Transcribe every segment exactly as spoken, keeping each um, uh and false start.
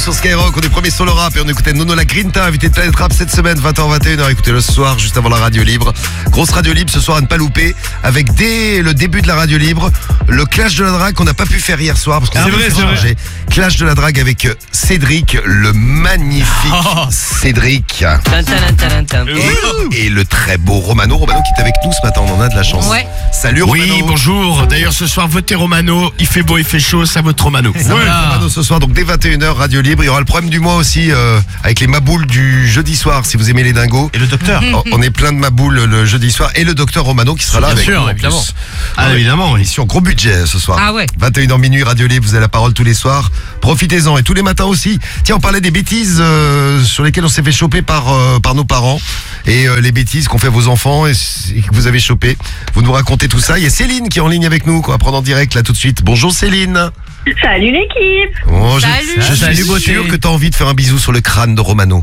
sur Skyrock, on est premier sur le rap et on écoutait Nono la Grinta, invité de Planète Rap cette semaine, vingt heures vingt et une heures, écoutez le soir, juste avant la radio libre. Grosse radio libre ce soir à ne pas louper, avec dès le début de la radio libre, le Clash de la Drague qu'on n'a pas pu faire hier soir, parce qu'on C'est a vrai, fait c'est vrai. changer. Clash de la Drague avec Cédric, le magnifique Oh. Cédric. Tan, tan, tan, tan, tan. Et, et le très beau Romano, Romano qui est avec nous ce matin, on en a de la chance. Ouais. Salut Romano. Oui, bonjour. D'ailleurs, ce soir, votez Romano. Il fait beau, il fait chaud, ça vote Romano. Ça va être Romano ce soir, donc dès vingt et une heures, radio libre. Il y aura le problème du mois aussi, euh, avec les maboules du jeudi soir, si vous aimez les dingos. Et le docteur Oh, on est plein de maboules le jeudi soir. Et le docteur Romano qui sera là Bien avec sûr, nous. en évidemment. plus. Ah, évidemment, oui. Émission gros budget ce soir. Ah ouais. vingt et une heures minuit, radio libre, vous avez la parole tous les soirs. Profitez-en et tous les matins aussi. Tiens, on parlait des bêtises euh, sur lesquelles on s'est fait choper par, euh, par nos parents. Et euh, les bêtises qu'ont fait vos enfants et, et que vous avez chopé. Vous nous racontez tout ça. Il y a Céline qui est en ligne avec nous, qu'on va prendre en direct là tout de suite. Bonjour Céline. Salut l'équipe. Oh, je- Salut. Je, suis Salut, beauté. sûr que tu as envie de faire un bisou sur le crâne de Romano.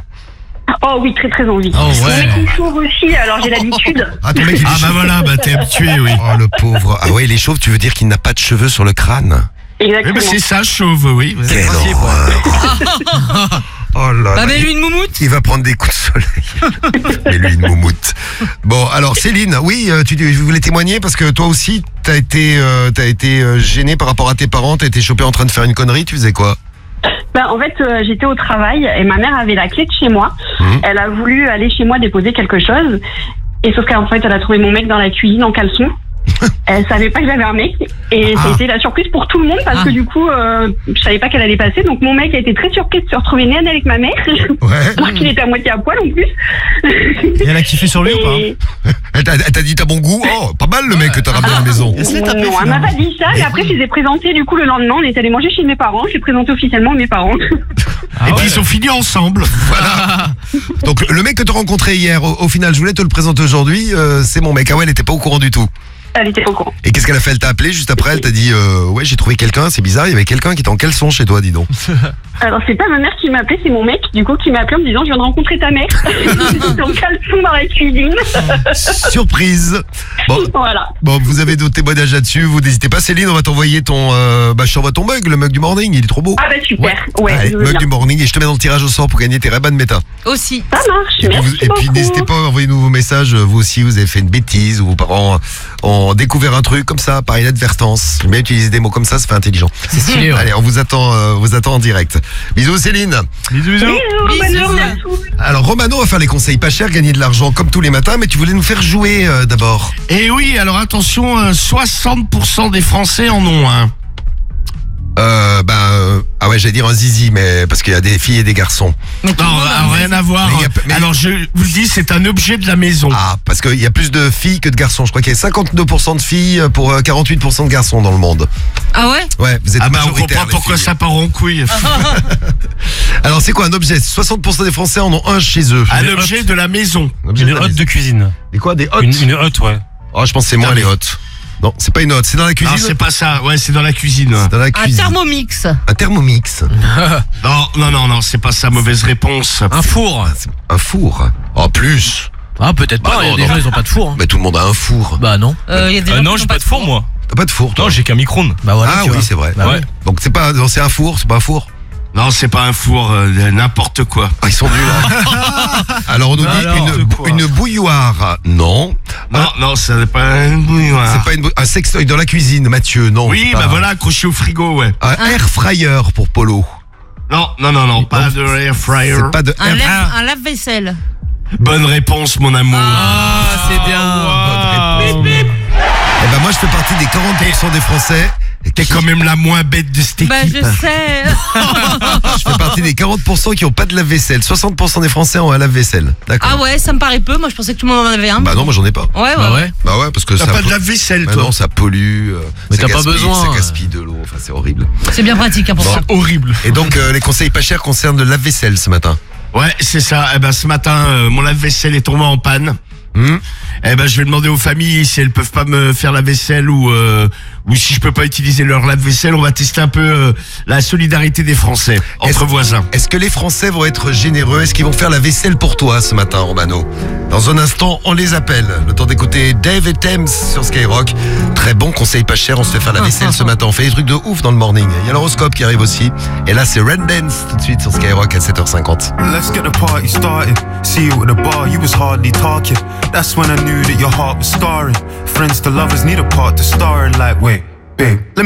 Oh oui, très très envie. Oh, Mon ouais. mec il chauffe aussi, alors j'ai l'habitude. Ah, ton mec, il est Ah, bah chaud. voilà, bah t'es habitué, oui. Oh, le pauvre. Ah ouais, il est chauve, tu veux dire qu'il n'a pas de cheveux sur le crâne? Eh Exactement. ben, c'est ça, chauve, oui. Vous êtes Quelle princier, quoi. horreur. Oh là Bah, là. mais il- lui une moumoute. Il va prendre des coups de soleil. Mais lui, une moumoute. Bon, alors Céline, oui, euh, tu tu voulais témoigner parce que toi aussi, t'as été, euh, t'as été euh, gênée par rapport à tes parents, t'as été chopé en train de faire une connerie, tu faisais quoi? Bah, en fait, euh, j'étais au travail et ma mère avait la clé de chez moi. Mhm. Elle a voulu aller chez moi déposer quelque chose. Et sauf qu'en fait, elle a trouvé mon mec dans la cuisine en caleçon. Elle savait pas que j'avais un mec. Et Ah. ça a été la surprise pour tout le monde parce Ah. que du coup, euh, je savais pas qu'elle allait passer. Donc mon mec a été très surpris de se retrouver nez à nez avec ma mère. Ouais. Alors qu'il était à moitié à poil en plus. Et elle a kiffé sur lui ou pas Et- Elle t'a elle t'a dit t'as bon goût? Oh, pas mal le mec que t'as ramené à la maison. Elle se l'est tapée, Non, elle m'a finalement. pas dit ça. Et après, je les ai présentés du coup le lendemain. On est allé manger chez mes parents. J'ai présenté officiellement mes parents. Et puis ils ont fini ensemble. Voilà. Donc le mec que t'as rencontré hier, au, au final, je voulais te le présenter aujourd'hui, euh, c'est mon mec. Ah ouais, elle était pas au courant du tout. Elle était au courant. Et qu'est-ce qu'elle a fait? Elle t'a appelé juste après, elle t'a dit euh, ouais, j'ai trouvé quelqu'un, c'est bizarre, il y avait quelqu'un qui était en caleçon chez toi, dis donc. Alors, c'est pas ma mère qui m'a appelé, c'est mon mec, du coup, qui m'a appelé en me disant, je viens de rencontrer ta mère. Dans le caleçon dans la cuisine. Surprise. Bon, Voilà. bon, vous avez d'autres témoignages là-dessus, vous n'hésitez pas. Céline, on va t'envoyer ton, euh, bah je t'envoie ton mug, le mug du morning, il est trop beau. Ah bah super. Ouais, Allez, je veux mug bien. du morning et je te mets dans le tirage au sort pour gagner tes Ray-Ban Meta. Aussi. Ça marche, Et puis, merci vous- et puis beaucoup. n'hésitez pas à envoyer nous vos messages, vous aussi vous avez fait une bêtise ou vos parents ont découvert un truc comme ça par inadvertance. Mais utiliser des mots comme ça, ça fait intelligent. C'est stylé, Allez, on vous attend, euh, vous attend en direct. Bisous Céline. Bisous, bisous. Bisous, bonne Bisous. journée à tous. Alors Romano va faire les conseils pas chers, gagner de l'argent comme tous les matins, mais tu voulais nous faire jouer euh, d'abord. Et oui, alors attention, euh, soixante pour cent des Français en ont un. Euh, ben, euh, ah ouais, j'allais dire un zizi, mais parce qu'il y a des filles et des garçons. Mais tout Non, le monde a alors, un rien à voir. Mais il y a- mais- Alors je vous le dis, c'est un objet de la maison. Ah, parce qu'il y a plus de filles que de garçons. Je crois qu'il y a cinquante-deux pour cent de filles pour euh, quarante-huit pour cent de garçons dans le monde. Ah ouais. Ouais, vous êtes Ah bah on majoritaires, comprend les pourquoi filles. ça part en couille. Alors c'est quoi un objet? soixante pour cent des Français en ont un chez eux. Un objet de la maison. Un objet Une de la hotte maison. de cuisine. Des quoi? Des hottes? Une, une hotte, ouais. Oh, je pense que c'est moins Non, les mais- hottes. Non, c'est pas une hotte, c'est dans la cuisine. Non, c'est pas ça. Ouais, c'est dans la cuisine. C'est dans la Un cuisine. thermomix. Un thermomix. Non, non, non, non, c'est pas ça. Mauvaise réponse. Un four. Un four. Oh, plus. Ah, peut-être Bah pas. Il y a non, des non. gens, ils ont pas de four. hein. Mais tout le monde a un four. Bah non. Euh, il y a des Euh, gens non, qui j'ai n'ont pas de four, moi. T'as pas de four, toi? Non, j'ai qu'un micro-ondes. Bah voilà. Ah tu oui, vois. c'est vrai. Bah ouais. Donc c'est pas, non, c'est un four, c'est pas un four. Non, c'est pas un four, euh, n'importe quoi. Ah, ils sont nuls. Hein. Alors on nous dit Alors, une, quoi une bouilloire. Non. Non, non, ça n'est pas un bouilloire. C'est pas une, bou- un sextoy dans la cuisine, Mathieu. Non. Oui, c'est pas bah un- voilà, accroché au frigo, ouais. Un air fryer pour Polo. Non, non, non, non, pas de air fryer. C'est pas de Un, air lave, un lave-vaisselle. Bonne réponse, mon amour. Ah, c'est bien. Bonne réponse. Eh ben moi je fais partie des quarante pour cent des Français. T'es quand même la moins bête de cette équipe. Bah je sais. Je fais partie des quarante pour cent qui ont pas de lave-vaisselle. soixante pour cent des Français ont un lave-vaisselle. D'accord. Ah ouais, ça me paraît peu. Moi je pensais que tout le monde en avait un. Bah non, moi j'en ai pas. Ouais, ouais. Bah ouais. Bah ouais, parce que T'as ça. pas de po- lave-vaisselle, Bah toi. non, ça pollue. euh, Mais ça t'as pas gaspille- besoin. Ça gaspille de l'eau. Enfin, c'est horrible. C'est bien pratique hein, pour Bon. ça. Horrible. Et donc euh, les conseils pas chers concernent le lave-vaisselle ce matin. Ouais, c'est ça. Eh ben, ce matin, euh, mon lave-vaisselle est tombé en panne. Hmm Eh ben, je vais demander aux familles si elles peuvent pas me faire la vaisselle ou euh, ou si je peux pas utiliser leur lave-vaisselle. On va tester un peu euh, la solidarité des Français entre Est-ce- voisins. Est-ce que les Français vont être généreux? Est-ce qu'ils vont faire la vaisselle pour toi ce matin, Romano? Dans un instant, on les appelle. Le temps d'écouter Dave et Thames sur Skyrock. Très bon conseil pas cher, on se fait faire la vaisselle ce matin. On fait des trucs de ouf dans le morning. Il y a l'horoscope qui arrive aussi. Et là, c'est Ren Dance tout de suite sur Skyrock à sept heures cinquante. Let's get the party started. See you at the bar, you was hardly talking. That's when I knew that your heart was scarring. Friends to lovers need a part to star in, like, wait, babe. Let me